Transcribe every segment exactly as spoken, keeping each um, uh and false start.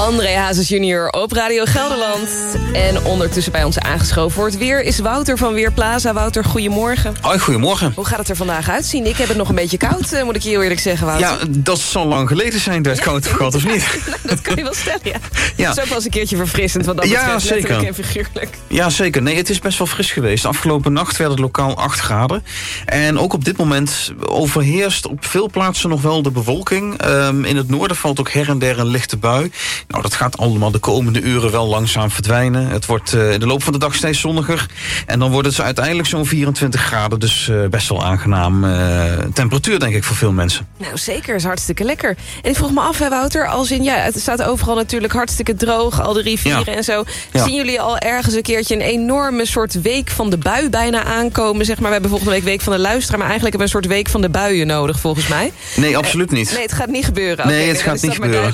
André Hazes junior op Radio Gelderland. En ondertussen bij ons aangeschoven voor het weer is Wouter van Weerplaza. Wouter, goedemorgen. Hoi, goedemorgen. Hoe gaat het er vandaag uitzien? Ik heb het nog een beetje koud, moet ik je heel eerlijk zeggen, Wouter. Ja, dat zal lang geleden zijn dat het koud heeft gehad, of niet? Nou, dat kun je wel stellen, ja. Ja. Het is ook wel eens een keertje verfrissend, wat dat Ja, betreft, zeker. letterlijk en figuurlijk. Ja, zeker. Nee, het is best wel fris geweest. Afgelopen nacht werd het lokaal acht graden. En ook op dit moment overheerst op veel plaatsen nog wel de bewolking. Um, in het noorden valt ook her en der een lichte bui. Nou, dat gaat allemaal de komende uren wel langzaam verdwijnen. Het wordt uh, in de loop van de dag steeds zonniger. En dan wordt het uiteindelijk zo'n vierentwintig graden. Dus uh, best wel aangenaam uh, temperatuur, denk ik, voor veel mensen. Nou, zeker. Is hartstikke lekker. En ik vroeg me af, hè, Wouter, als in, ja, het staat overal natuurlijk hartstikke droog, al de rivieren Ja. en zo. Ja. Zien jullie al ergens een keertje een enorme soort week van de bui bijna aankomen? Zeg maar, we hebben volgende week week van de luisteraar, maar eigenlijk hebben we een soort week van de buien nodig, volgens mij. Nee, absoluut niet. Nee, het gaat niet gebeuren. Nee, okay, het nee, gaat niet gebeuren.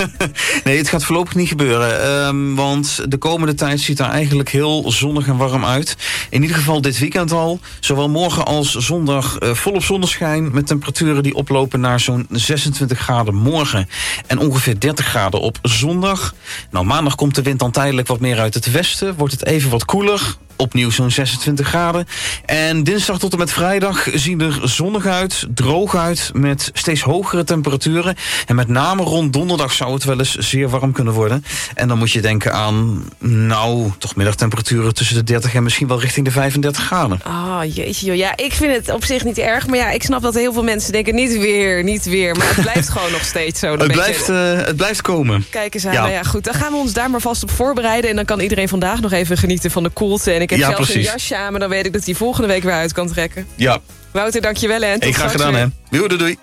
Nee, het gaat voorlopig niet gebeuren. Um, want de komende tijd ziet er eigenlijk heel zonnig en warm uit. In ieder geval dit weekend al. Zowel morgen als zondag uh, volop zonneschijn. Met temperaturen die oplopen naar zo'n zesentwintig graden morgen. En ongeveer dertig graden op zondag. Nou, maandag komt de wind dan tijdelijk wat meer uit het westen. Wordt het even wat koeler. Opnieuw zo'n zesentwintig graden. En dinsdag tot en met vrijdag zien er zonnig uit, droog uit, met steeds hogere temperaturen. En met name rond donderdag zou het wel eens zeer warm kunnen worden. En dan moet je denken aan, nou, toch middagtemperaturen tussen de dertig en misschien wel richting de vijfendertig graden. Oh, jeetje joh. Ja, ik vind het op zich niet erg. Maar ja, ik snap dat heel veel mensen denken, niet weer, niet weer. Maar het blijft gewoon nog steeds zo. Het blijft, uh, het blijft komen. Kijk eens aan. Ja. Nou ja, goed. Dan gaan we ons daar maar vast op voorbereiden. En dan kan iedereen vandaag nog even genieten van de koelte. En ik heb Ja, zelfs precies. een jasje aan, maar dan weet ik dat hij volgende week weer uit kan trekken. Ja. Wouter, dankjewel en tot Ik graag straks gedaan, weer. hè. Doei, doei.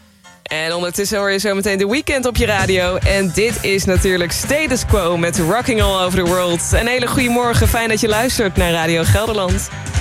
En ondertussen hoor je zo meteen de Weekend op je radio. En dit is natuurlijk Status Quo met Rocking All Over The World. Een hele goede morgen, fijn dat je luistert naar Radio Gelderland.